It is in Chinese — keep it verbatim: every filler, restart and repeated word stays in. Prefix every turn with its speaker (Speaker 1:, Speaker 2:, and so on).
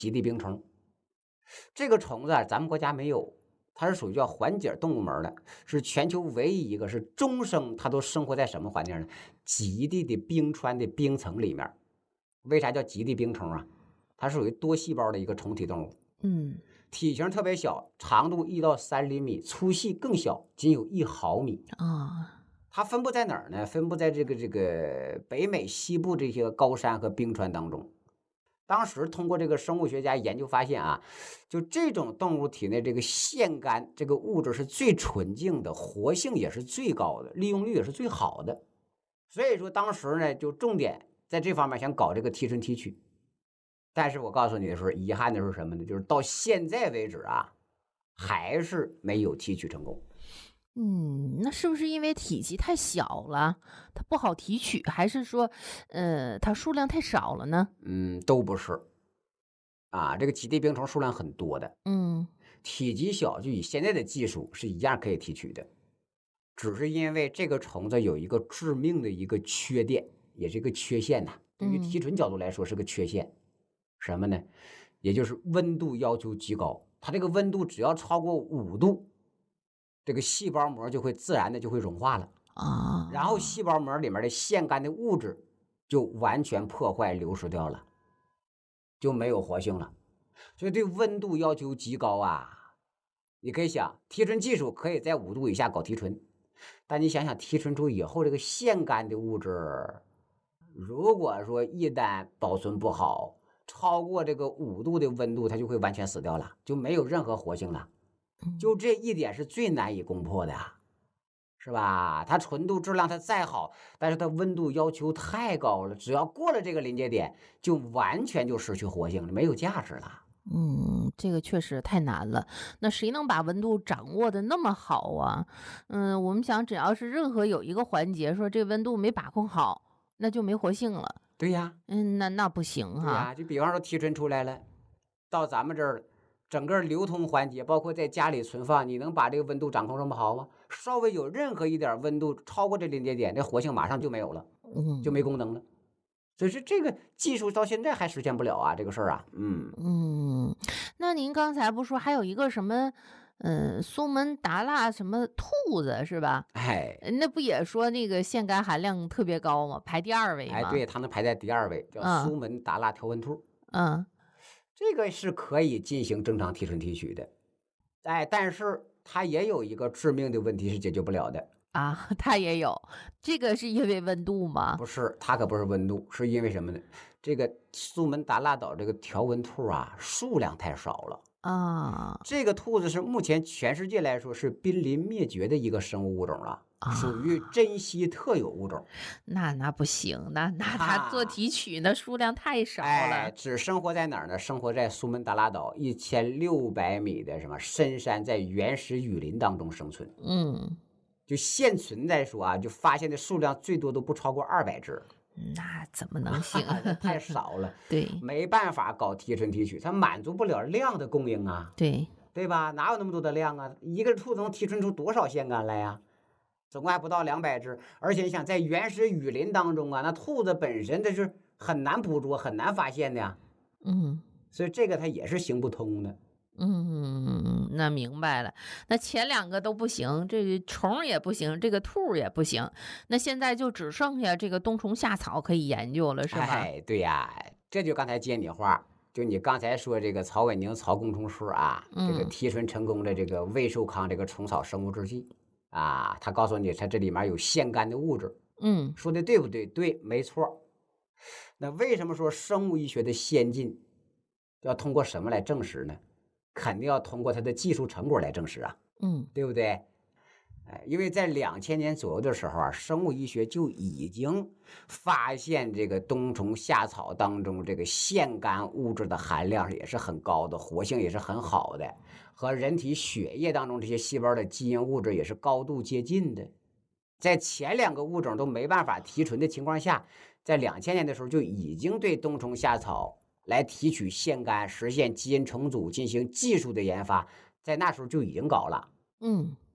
Speaker 1: 极地冰虫。这个虫子啊，咱们国家没有，它是属于叫环节动物门的，是全球唯一一个是终生它都生活在什么环境呢？极地的冰川的冰层里面。为啥叫极地冰虫啊？它属于多细胞的一个虫体动物。
Speaker 2: 嗯，
Speaker 1: 体型特别小，长度一到三厘米，粗细更小，仅有一毫米。
Speaker 2: 啊，
Speaker 1: 它分布在哪儿呢？分布在这个这个北美西部这些高山和冰川当中。当时通过这个生物学家研究发现啊，就这种动物体内这个腺苷这个物质是最纯净的，活性也是最高的，利用率也是最好的。所以说当时呢，就重点在这方面想搞这个提纯提取。但是我告诉你的是，遗憾的是什么呢？就是到现在为止啊，还是没有提取成功。
Speaker 2: 嗯，那是不是因为体积太小了，它不好提取，还是说，呃，它数量太少了呢？
Speaker 1: 嗯，都不是啊。这个极地冰虫数量很多的，
Speaker 2: 嗯
Speaker 1: 体积小，就以现在的技术是一样可以提取的。只是因为这个虫子有一个致命的一个缺点，也是一个缺陷呐、对于提
Speaker 2: 嗯，
Speaker 1: 纯角度来说是个缺陷。什么呢？也就是温度要求极高，它这个温度只要超过五度，这个细胞膜就会自然的就会融化了，然后
Speaker 2: 啊，
Speaker 1: 细胞膜里面的腺苷的物质就完全破坏流失掉了，就没有活性了。所以对温度要求极高啊。你可以想，提纯技术可以在五度以下搞提纯，但你想想提纯出以后，这个腺苷的物质，如果说一旦保存不好，超过这个五度的温度，它就会完全死掉了，就没有任何活性了。
Speaker 2: 嗯。
Speaker 1: 就这一点是最难以攻破的，是吧？它纯度质量它再好，但是它温度要求太高了，只要过了这个临界点，就完全就失去活性了，没有价值了。
Speaker 2: 嗯，这个确实太难了。那谁能把温度掌握的那么好啊？嗯，我们想只要是任何有一个环节说这温度没把控好，那就没活性了。
Speaker 1: 对呀，
Speaker 2: 嗯，那那不行哈。
Speaker 1: 对呀，就比方说提纯出来了，到咱们这儿，整个流通环节，包括在家里存放，你能把这个温度掌控这么好吗？稍微有任何一点温度超过这临界点，这活性马上就没有了，就没
Speaker 2: 嗯
Speaker 1: 功能了。所以说这个技术到现在还实现不了啊，这个事儿啊，嗯，
Speaker 2: 嗯，那您刚才不说还有一个什么，嗯，苏门答腊什么兔子是吧？
Speaker 1: 哎
Speaker 2: 呃那不也说那个腺苷含量特别高吗？排第二位
Speaker 1: 哎，
Speaker 2: 吗？
Speaker 1: 对，它能排在第二位，叫
Speaker 2: 嗯
Speaker 1: 苏门答腊条纹兔，
Speaker 2: 嗯
Speaker 1: 这个是可以进行正常提纯提取的，哎，但是它也有一个致命的问题是解决不了的。
Speaker 2: 啊，它也有，这个是因为温度吗？
Speaker 1: 不是，它可不是温度，是因为什么呢？这个苏门答腊岛这个条纹兔啊，数量太少了。
Speaker 2: 啊
Speaker 1: 这个兔子是目前全世界来说是濒临灭绝的一个生物物种了，属于
Speaker 2: 啊，
Speaker 1: 珍稀特有物种。
Speaker 2: 那那不行，那那它做
Speaker 1: 啊，
Speaker 2: 提取那数量太少
Speaker 1: 哎，
Speaker 2: 了。
Speaker 1: 只生活在哪儿呢？生活在苏门答腊岛一千六百米的什么深山，在原始雨林当中生存。
Speaker 2: 嗯，
Speaker 1: 就现存来说啊，就发现的数量最多都不超过二百只。
Speaker 2: 那怎么能行？
Speaker 1: 这太少了，
Speaker 2: 对
Speaker 1: 没办法搞提纯提取，它满足不了量的供应啊，
Speaker 2: 对，
Speaker 1: 对吧？哪有那么多的量啊？一个兔子能提纯出多少腺苷来呀？总共还不到两百只，而且你想在原始雨林当中啊，那兔子本身这是很难捕捉、很难发现的呀，
Speaker 2: 嗯。
Speaker 1: 所以这个它也是行不通的。
Speaker 2: 嗯，那明白了。那前两个都不行，这个虫儿也不行，这个兔儿也不行。那现在就只剩下这个冬虫夏草可以研究了，是吧？
Speaker 1: 哎，对呀，这就刚才接你话，就你刚才说这个曹伟宁曹工程师啊，这个
Speaker 2: 嗯
Speaker 1: 提纯成功的这个魏寿康这个虫草生物制剂啊，他告诉你它这里面有腺苷的物质，
Speaker 2: 嗯
Speaker 1: 说的对不对？对，没错。那为什么说生物医学的先进要通过什么来证实呢？肯定要通过它的技术成果来证实啊，
Speaker 2: 嗯
Speaker 1: 对不对？哎，因为在两千年左右的时候啊，生物医学就已经发现这个冬虫夏草当中这个腺苷物质的含量也是很高的，活性也是很好的，和人体血液当中这些细胞的基因物质也是高度接近的。在前两个物种都没办法提纯的情况下，在两千年的时候就已经对冬虫夏草来提取腺苷、实现基因重组进行技术的研发，在那时候就已经搞了。
Speaker 2: 嗯